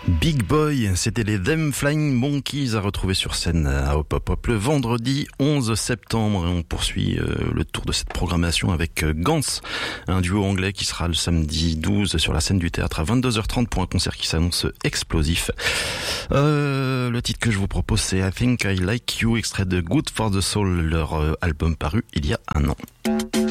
Big Boy, c'était les Them Flying Monkeys à retrouver sur scène à Hop Hop Hop le vendredi 11 septembre. Et on poursuit le tour de cette programmation avec Gans, un duo anglais qui sera le samedi 12 sur la scène du théâtre à 22h30 pour un concert qui s'annonce explosif. Le titre que je vous propose, c'est I Think I Like You, extrait de Good for the Soul, leur album paru il y a un an.